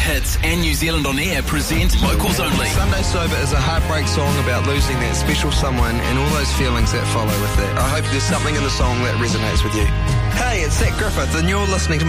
Hits and New Zealand On Air present Locals Only. Sunday Sober is a heartbreak song about losing that special someone and all those feelings that follow with that. I hope there's something in the song that resonates with you. Hey, it's Zach Griffith and you're listening to